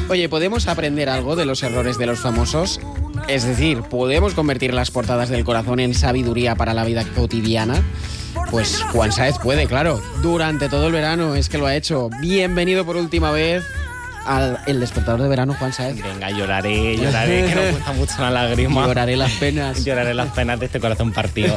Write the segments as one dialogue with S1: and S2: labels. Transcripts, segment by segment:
S1: Oye, ¿podemos aprender algo de los errores de los famosos? Es decir, ¿podemos convertir las portadas del corazón en sabiduría para la vida cotidiana? Pues Juan Sáez puede, claro. Durante todo el verano es que lo ha hecho. Bienvenido por última vez al El Despertador de Verano, Juan Sáez.
S2: Venga, lloraré, que nos cuesta mucho una lágrima.
S1: Lloraré las penas.
S2: Lloraré las penas de este corazón partido.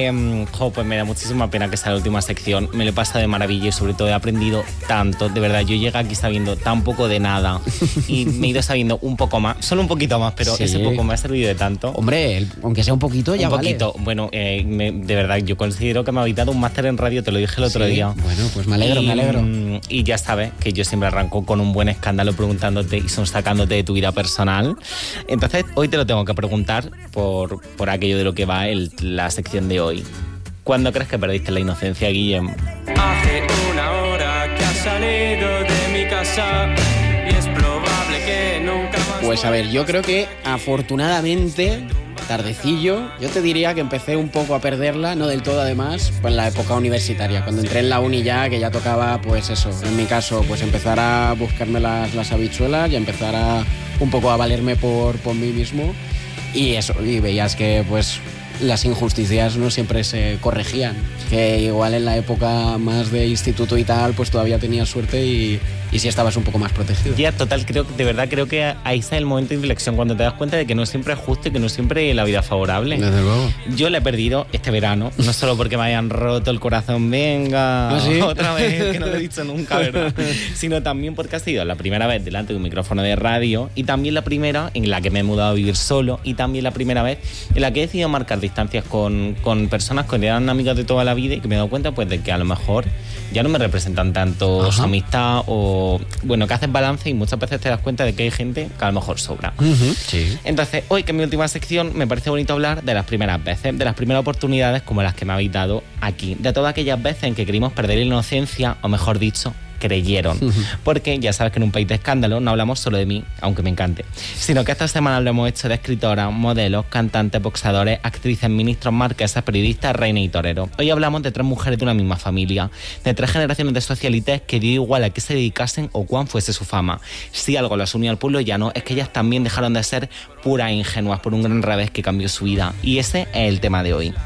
S2: Pues me da muchísima pena que sea la última sección. Me lo he pasado de maravilla y sobre todo he aprendido tanto. De verdad, yo llegué aquí sabiendo tan poco de nada y me he ido sabiendo un poco más, solo un poquito más, pero sí, ese poco me ha servido de tanto.
S1: Hombre, aunque sea un poquito, ya vale. Un poquito.
S2: Bueno, de verdad, yo considero que me ha habitado un máster en radio, te lo dije el otro día.
S1: Bueno, pues me alegro.
S2: Y ya sabes que yo siempre arranco con un buen escándalo preguntándote y sacándote de tu vida personal. Entonces, hoy te lo tengo que preguntar por aquello de lo que va la sección de hoy. ¿Cuándo crees que perdiste la inocencia, Guillem?
S3: Hace una hora que has salido de mi casa y es probable que nunca más...
S1: Pues a ver, yo creo que afortunadamente... tardecillo, yo te diría que empecé un poco a perderla, no del todo además, pues en la época universitaria, cuando entré en la uni ya, que ya tocaba, pues eso, en mi caso, pues empezar a buscarme las habichuelas y empezar a un poco a valerme por mí mismo, y eso, y veías que pues las injusticias no siempre se corregían, que igual en la época más de instituto y tal, pues todavía tenías suerte y sí estabas un poco más protegido.
S2: Ya, total, creo que ahí está el momento de inflexión, cuando te das cuenta de que no siempre es justo y que no siempre es la vida favorable.
S1: Desde luego.
S2: Yo la he perdido este verano, no solo porque me hayan roto el corazón, venga,
S1: ¿Ah, sí?
S2: Otra vez, que no lo he dicho nunca, ¿verdad? Sino también porque ha sido la primera vez delante de un micrófono de radio y también la primera en la que me he mudado a vivir solo y también la primera vez en la que he decidido marcar distancias con personas que eran amigas de toda la vida y que me he dado cuenta pues de que a lo mejor ya no me representan tanto su amistad o, bueno, que haces balance y muchas veces te das cuenta de que hay gente que a lo mejor sobra.
S1: Sí.
S2: Entonces, hoy, que es mi última sección, me parece bonito hablar de las primeras veces, de las primeras oportunidades como las que me habéis dado aquí, de todas aquellas veces en que creímos perder la inocencia, o mejor dicho, creyeron. Porque ya sabes que en un país de escándalo no hablamos solo de mí, aunque me encante, sino que esta semana lo hemos hecho de escritoras, modelos, cantantes, boxeadores, actrices, ministros, marquesas, periodistas, reinas y toreros. Hoy hablamos de 3 mujeres de una misma familia, de 3 generaciones de socialites que dio igual a qué se dedicasen o cuán fuese su fama. Si algo las unió al pueblo llano es que ellas también dejaron de ser puras e ingenuas por un gran revés que cambió su vida. Y ese es el tema de hoy: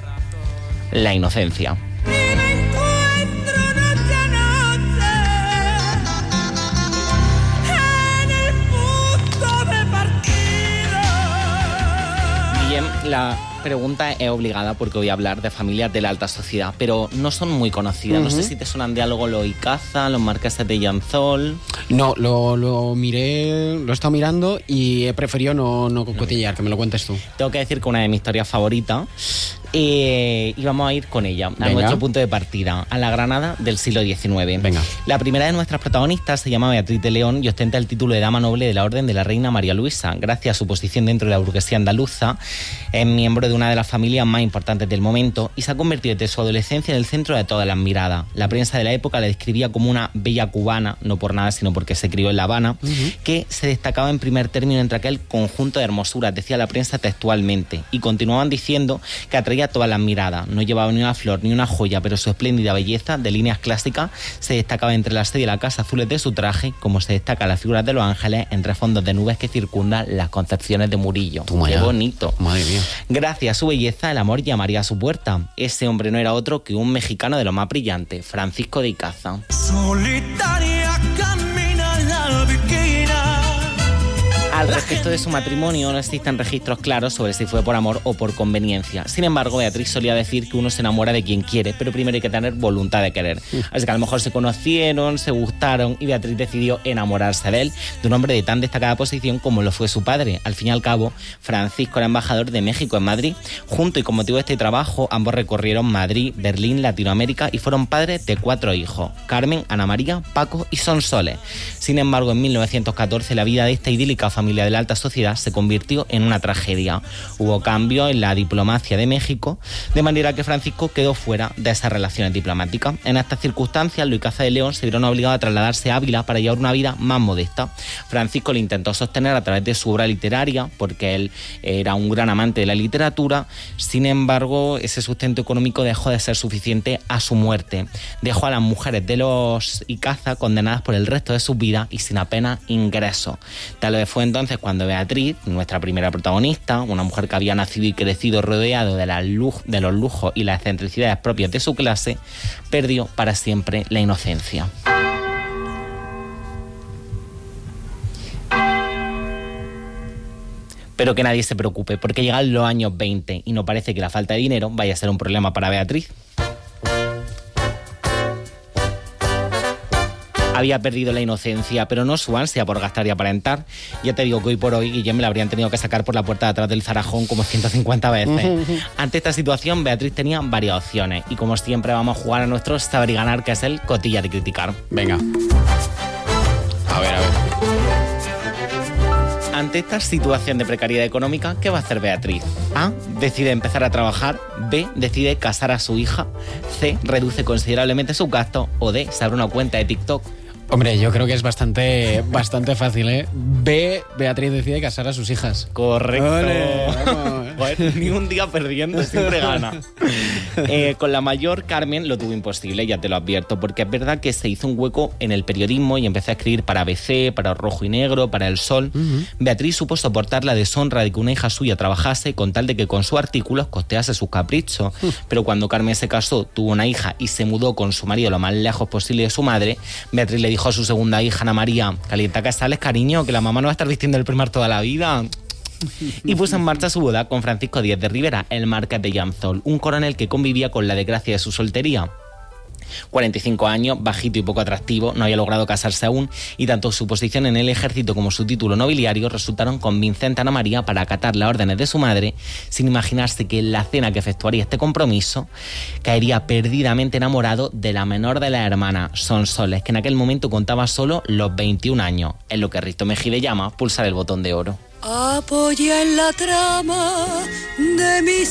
S2: la inocencia. La pregunta es obligada porque voy a hablar de familias de la alta sociedad, pero no son muy conocidas. No sé si te suenan de algo los Icaza, los marqueses de Llanzol.
S1: No, lo miré, lo he estado mirando y he preferido no cocotillar, que me lo cuentes tú.
S2: Tengo que decir que una de mis historias favoritas, y vamos a ir con ella, a nuestro punto de partida, a la Granada del siglo XIX.
S1: Venga.
S2: La primera de nuestras protagonistas se llama Beatriz de León y ostenta el título de Dama Noble de la Orden de la Reina María Luisa. Gracias a su posición dentro de la burguesía andaluza, es miembro de una de las familias más importantes del momento y se ha convertido desde su adolescencia en el centro de todas las miradas. La prensa de la época la describía como una bella cubana, no por nada, sino porque se crió en La Habana, que se destacaba en primer término entre aquel conjunto de hermosuras, decía la prensa textualmente, y continuaban diciendo que atraía todas las miradas. No llevaba ni una flor ni una joya, pero su espléndida belleza de líneas clásicas se destacaba entre la sede y la casa azules de su traje, como se destaca las figuras de los ángeles entre fondos de nubes que circundan las Concepciones de Murillo. ¡Qué bonito!
S1: Madre mía.
S2: Gracias a su belleza, el amor llamaría a su puerta. Ese hombre no era otro que un mexicano de lo más brillante, Francisco de Icaza.
S3: Solitaria camina la viquina.
S2: Al respecto de su matrimonio no existen registros claros sobre si fue por amor o por conveniencia. Sin embargo, Beatriz solía decir que uno se enamora de quien quiere, pero primero hay que tener voluntad de querer. Así que a lo mejor se conocieron, se gustaron y Beatriz decidió enamorarse de él, de un hombre de tan destacada posición como lo fue su padre. Al fin y al cabo, Francisco era embajador de México en Madrid. Junto y con motivo de este trabajo, ambos recorrieron Madrid, Berlín, Latinoamérica y fueron padres de 4 hijos: Carmen, Ana María, Paco y Sonsoles. Sin embargo, en 1914 la vida de esta idílica familia familia de la alta sociedad se convirtió en una tragedia. Hubo cambio en la diplomacia de México, de manera que Francisco quedó fuera de esas relaciones diplomáticas. En estas circunstancias, Luis Caza de León se vieron obligados a trasladarse a Ávila para llevar una vida más modesta. Francisco le intentó sostener a través de su obra literaria, porque él era un gran amante de la literatura. Sin embargo, ese sustento económico dejó de ser suficiente a su muerte. Dejó a las mujeres de los Icaza condenadas por el resto de sus vidas y sin apenas ingresos. Tal vez fue entonces cuando Beatriz, nuestra primera protagonista, una mujer que había nacido y crecido rodeado de los lujos y las excentricidades propias de su clase, perdió para siempre la inocencia. Pero que nadie se preocupe, porque llegan los años 20 y no parece que la falta de dinero vaya a ser un problema para Beatriz. Había perdido la inocencia, pero no su ansia por gastar y aparentar. Ya te digo que hoy por hoy Guillem me la habrían tenido que sacar por la puerta de atrás del Zarajón como 150 veces. Ante esta situación, Beatriz tenía varias opciones y como siempre vamos a jugar a nuestro saber y ganar, que es el cotillar y criticar.
S1: Venga. A ver.
S2: Ante esta situación de precariedad económica, ¿qué va a hacer Beatriz? A. Decide empezar a trabajar. B. Decide casar a su hija. C. Reduce considerablemente sus gastos. O D. Se abre una cuenta de TikTok.
S1: Hombre, yo creo que es bastante fácil, ¿eh? B, Beatriz decide casar a sus hijas.
S2: Correcto.
S1: Ole, vamos.
S2: Joder, ni un día perdiendo, siempre gana. Con la mayor, Carmen, lo tuvo imposible, ya te lo advierto, porque es verdad que se hizo un hueco en el periodismo y empezó a escribir para ABC, para Rojo y Negro, para El Sol. Beatriz supo soportar la deshonra de que una hija suya trabajase con tal de que con sus artículos costease sus caprichos. Pero cuando Carmen se casó, tuvo una hija y se mudó con su marido lo más lejos posible de su madre, Beatriz le dijo a su segunda hija, Ana María: calienta que sales, cariño, que la mamá no va a estar vistiendo el primar toda la vida. Y puso en marcha su boda con Francisco Díez de Rivera, el marqués de Llanzol, un coronel que convivía con la desgracia de su soltería. 45 años, bajito y poco atractivo, no había logrado casarse aún, y tanto su posición en el ejército como su título nobiliario resultaron convincentes a Ana María para acatar las órdenes de su madre, sin imaginarse que en la cena que efectuaría este compromiso caería perdidamente enamorado de la menor de las hermanas, Sonsoles, que en aquel momento contaba solo los 21 años, en lo que Risto Mejide llama pulsar el botón de oro.
S4: Apoya en la trama de mi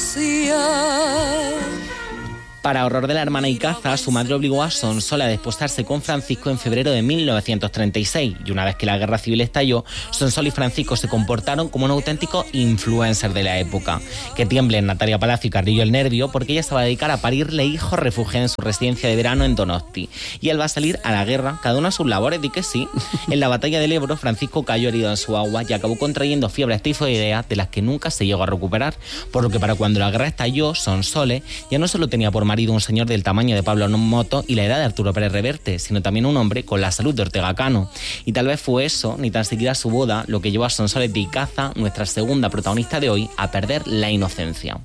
S4: celosía.
S2: Para horror de la hermana Icaza, su madre obligó a Sonsoles a desposarse con Francisco en febrero de 1936, y una vez que la guerra civil estalló, Sonsoles y Francisco se comportaron como un auténtico influencer de la época. Que tiemblen Natalia Palacio y Carrillo el nervio, porque ella se va a dedicar a parirle hijos refugiados en su residencia de verano en Donosti, y él va a salir a la guerra, cada uno a sus labores, di que sí. En la batalla del Ebro, Francisco cayó herido en su agua y acabó contrayendo fiebres tifoideas de las que nunca se llegó a recuperar, por lo que para cuando la guerra estalló, Sonsoles ya no solo tenía por marido un señor del tamaño de Pablo Moto y la edad de Arturo Pérez Reverte, sino también un hombre con la salud de Ortega Cano. Y tal vez fue eso, ni tan siquiera su boda, lo que llevó a Sonsoles de Icaza, nuestra segunda protagonista de hoy, a perder la inocencia.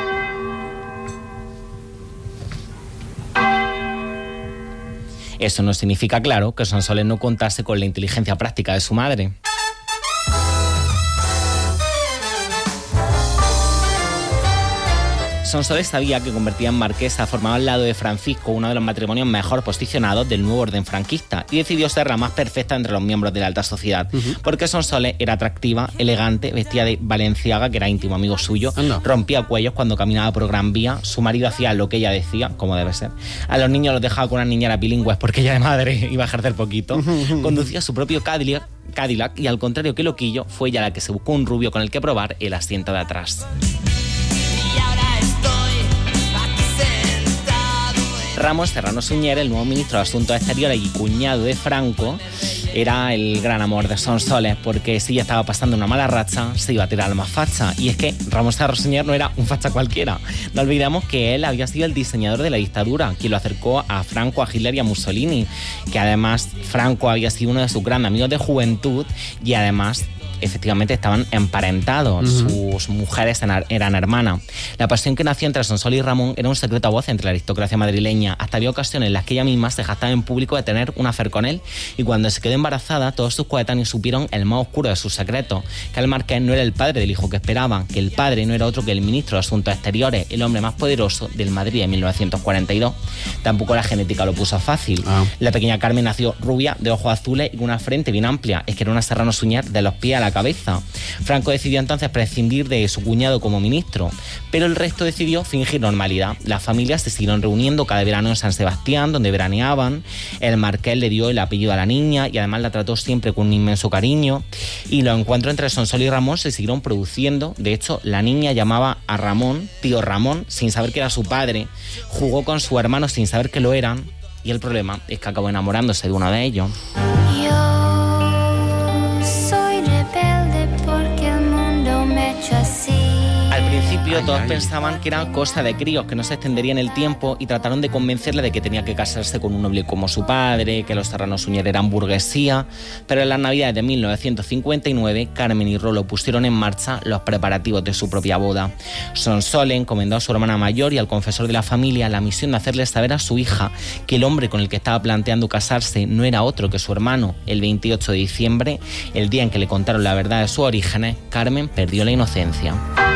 S2: Eso no significa, claro, que Sonsoles no contase con la inteligencia práctica de su madre. Sonsoles sabía que convertida en marquesa formaba al lado de Francisco uno de los matrimonios mejor posicionados del nuevo orden franquista, y decidió ser la más perfecta entre los miembros de la alta sociedad, porque Sonsoles era atractiva, elegante, vestía de Balenciaga, que era íntimo amigo suyo, rompía cuellos cuando caminaba por Gran Vía, su marido hacía lo que ella decía, como debe ser, a los niños los dejaba con unas niñeras bilingües porque ella de madre iba a ejercer poquito, conducía su propio Cadillac y, al contrario que Loquillo, fue ella la que se buscó un rubio con el que probar el asiento de atrás. Ramos Serrano Suñer, el nuevo ministro de Asuntos Exteriores y cuñado de Franco, era el gran amor de Sonsoles, porque si ya estaba pasando una mala racha, se iba a tirar a la más facha. Y es que Ramos Serrano Suñer no era un facha cualquiera. No olvidemos que él había sido el diseñador de la dictadura, quien lo acercó a Franco, a Hitler y a Mussolini, que además Franco había sido uno de sus grandes amigos de juventud, y además efectivamente estaban emparentados, sus mujeres eran hermanas. La pasión que nació entre Sonsoles y Ramón era un secreto a voz entre la aristocracia madrileña. Hasta había ocasiones en las que ella misma se jactaba en público de tener un afer con él, y cuando se quedó embarazada, todos sus coetáneos supieron el más oscuro de sus secretos, que el marqués no era el padre del hijo que esperaban, que el padre no era otro que el ministro de Asuntos Exteriores, el hombre más poderoso del Madrid de 1942. Tampoco la genética lo puso fácil. La pequeña Carmen nació rubia, de ojos azules y con una frente bien amplia. Es que era una Serrano Suñer de los pies a la cabeza. Franco decidió entonces prescindir de su cuñado como ministro, pero el resto decidió fingir normalidad. Las familias se siguieron reuniendo cada verano en San Sebastián, donde veraneaban. El marqués le dio el apellido a la niña y además la trató siempre con un inmenso cariño. Y los encuentros entre Sonsoles y Ramón se siguieron produciendo. De hecho, la niña llamaba a Ramón tío Ramón, sin saber que era su padre. Jugó con su hermano sin saber que lo eran. Y el problema es que acabó enamorándose de uno de ellos.
S5: Yo soy rebelde porque el mundo me ha hecho así.
S2: Al principio todos pensaban que era cosa de críos, que no se extendería en el tiempo, y trataron de convencerle de que tenía que casarse con un noble como su padre, que los Serrano Suñer eran burguesía. Pero en las navidades de 1959, Carmen y Rolo pusieron en marcha los preparativos de su propia boda. Sonsoles encomendó a su hermana mayor y al confesor de la familia la misión de hacerle saber a su hija que el hombre con el que estaba planteando casarse no era otro que su hermano. El 28 de diciembre, el día en que le contaron la verdad de sus orígenes, Carmen perdió la inocencia.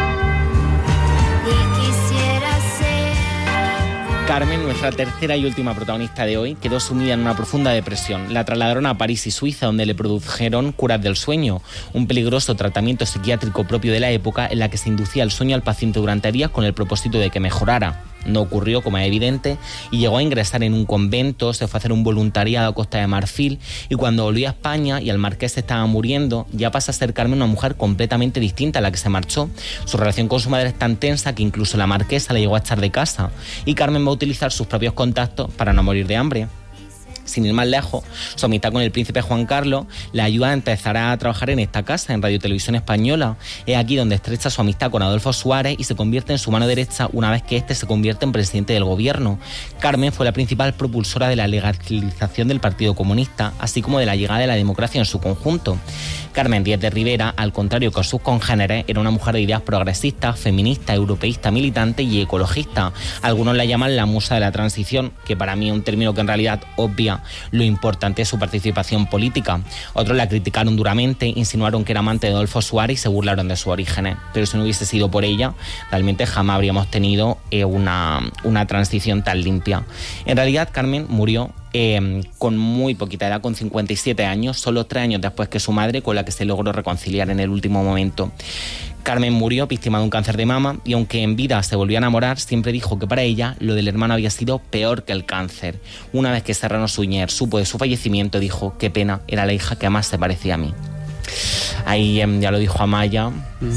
S2: Carmen, nuestra tercera y última protagonista de hoy, quedó sumida en una profunda depresión. La trasladaron a París y Suiza, donde le produjeron curas del sueño, un peligroso tratamiento psiquiátrico propio de la época en la que se inducía el sueño al paciente durante días con el propósito de que mejorara. No ocurrió, como es evidente, y llegó a ingresar en un convento, se fue a hacer un voluntariado a Costa de Marfil, y cuando volvió a España y el marqués se estaba muriendo, ya pasa a ser Carmen una mujer completamente distinta a la que se marchó. Su relación con su madre es tan tensa que incluso la marquesa le llegó a echar de casa, y Carmen va a utilizar sus propios contactos para no morir de hambre. Sin ir más lejos, su amistad con el príncipe Juan Carlos le ayuda a empezar a trabajar en esta casa, en Radio Televisión Española. Es aquí donde estrecha su amistad con Adolfo Suárez y se convierte en su mano derecha una vez que éste se convierte en presidente del gobierno. Carmen fue la principal propulsora de la legalización del Partido Comunista, así como de la llegada de la democracia en su conjunto. Carmen Díez de Rivera, al contrario que sus congéneres, era una mujer de ideas progresistas, feminista, europeísta, militante y ecologista. Algunos la llaman la musa de la transición, que para mí es un término que en realidad obvia lo importante es su participación política. Otros la criticaron duramente, insinuaron que era amante de Adolfo Suárez y se burlaron de sus orígenes. Pero si no hubiese sido por ella, realmente jamás habríamos tenido una transición tan limpia. En realidad, Carmen murió con muy poquita edad, con 57 años, solo 3 años después que su madre, con la que se logró reconciliar en el último momento. Carmen murió víctima de un cáncer de mama y aunque en vida se volvió a enamorar, siempre dijo que para ella lo del hermano había sido peor que el cáncer. Una vez que Serrano Suñer supo de su fallecimiento, dijo: qué pena, era la hija que más se parecía a mí. Ahí ya lo dijo Amaya.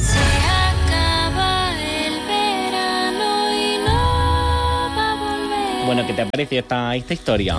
S2: Bueno, ¿qué te parece esta historia?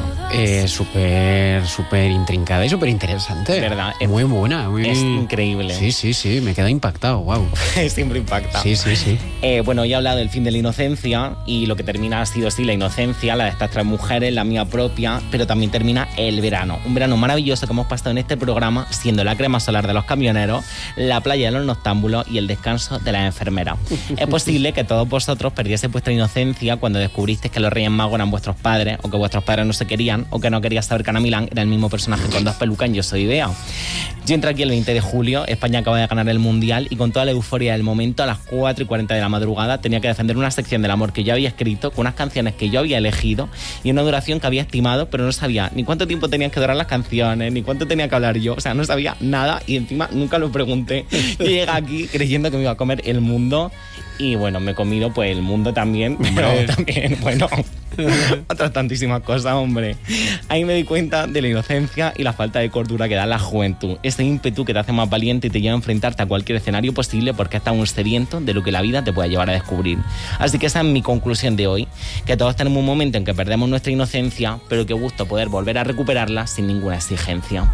S1: Súper intrincada y súper interesante.
S2: ¿Verdad?
S1: Muy buena.
S2: Es increíble.
S1: Sí, me queda impactado, wow.
S2: Siempre impacta.
S1: Sí.
S2: Bueno, ya he hablado del fin de la inocencia y lo que termina ha sido, sí, la inocencia, la de estas 3 mujeres, la mía propia, pero también termina el verano. Un verano maravilloso que hemos pasado en este programa, siendo la crema solar de los camioneros, la playa de los noctámbulos y el descanso de las enfermeras. Es posible que todos vosotros perdieseis vuestra inocencia cuando descubristeis que los Reyes Magos eran vuestros padres, o que vuestros padres no se querían, o que no querías saber que Ana Milán era el mismo personaje con 2 pelucas en Yo Soy Bea. Yo entré aquí el 20 de julio, España acaba de ganar el Mundial y con toda la euforia del momento, a las 4:40 de la madrugada, tenía que defender una sección del amor que yo había escrito, con unas canciones que yo había elegido y una duración que había estimado, pero no sabía ni cuánto tiempo tenían que durar las canciones, ni cuánto tenía que hablar yo, o sea, no sabía nada y encima nunca lo pregunté. Yo llegué aquí creyendo que me iba a comer el mundo y bueno, me he comido pues el mundo también, pero también, bueno, otras tantísimas cosas, hombre. Ahí me di cuenta de la inocencia y la falta de cordura que da la juventud. Ese ímpetu que te hace más valiente y te lleva a enfrentarte a cualquier escenario posible porque estás un sediento de lo que la vida te puede llevar a descubrir. Así que esa es mi conclusión de hoy, que todos tenemos un momento en que perdemos nuestra inocencia, pero qué gusto poder volver a recuperarla sin ninguna exigencia.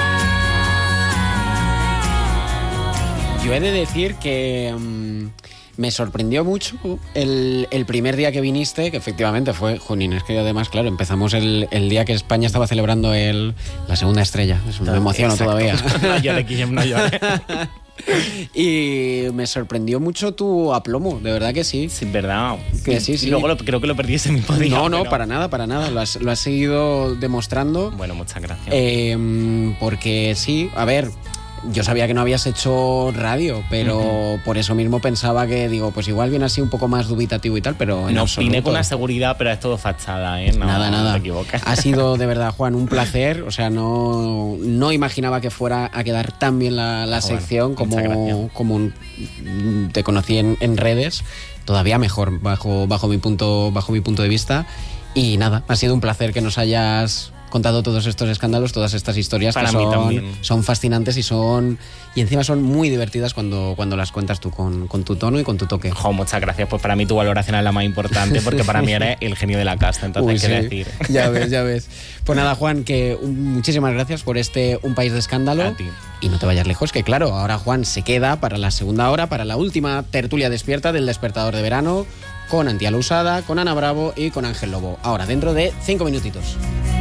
S1: Yo he de decir que Me sorprendió mucho el primer día que viniste, que efectivamente fue, jolín, es que además, claro, empezamos el día que España estaba celebrando la segunda estrella. Me emociono todavía.
S2: No llores, Guillem, no llores.
S1: Y me sorprendió mucho tu aplomo, de verdad que sí.
S2: Sí, verdad.
S1: Que sí.
S2: Y luego creo que lo perdí ese mismo día.
S1: No,
S2: pero...
S1: para nada. Lo has seguido demostrando.
S2: Bueno, muchas gracias.
S1: Porque sí, a ver, yo sabía que no habías hecho radio, pero por eso mismo pensaba que, digo, pues igual viene así un poco más dubitativo y tal, pero en
S2: no,
S1: absoluto.
S2: vine con una seguridad, pero es todo fachada, ¿eh? No,
S1: Nada.
S2: No te equivocas.
S1: Ha sido, de verdad, Juan, un placer. O sea, no imaginaba que fuera a quedar tan bien la sección como te conocí en redes. Todavía mejor, bajo mi punto de vista. Y nada, ha sido un placer que nos hayas contado todos estos escándalos, todas estas historias
S2: Para
S1: que
S2: mí
S1: son fascinantes y encima son muy divertidas cuando las cuentas tú con tu tono y con tu toque.
S2: Jo, muchas gracias. Pues para mí tu valoración es la más importante, porque para mí eres el genio de la casta, entonces qué decir.
S1: Ya ves. Pues nada, Juan, que muchísimas gracias por Un País de Escándalo.
S2: A ti.
S1: Y no te vayas lejos, que claro, ahora Juan se queda para la segunda hora, para la última tertulia despierta del Despertador de Verano, con Antía Lousada, con Ana Bravo y con Ángel Lobo. Ahora, dentro de 5 minutitos.